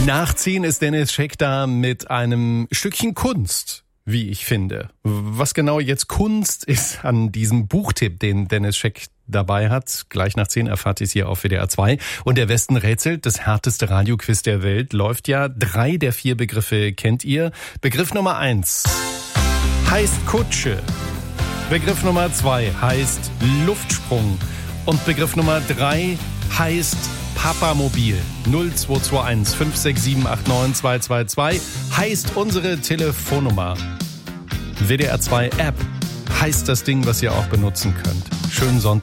Nach 10 ist Dennis Scheck da mit einem Stückchen Kunst, wie ich finde. Was genau jetzt Kunst ist an diesem Buchtipp, den Dennis Scheck dabei hat, gleich nach 10 erfahrt ihr es hier auf WDR 2. Und der Westen rätselt, das härteste Radioquiz der Welt, läuft ja. 3 der 4 Begriffe kennt ihr. Begriff Nummer 1 heißt Kutsche. Begriff Nummer 2 heißt Luftsprung. Und Begriff Nummer 3 heißt Papamobil. 0221 567 89 222 heißt unsere Telefonnummer. WDR 2 App heißt das Ding, was ihr auch benutzen könnt. Schönen Sonntag.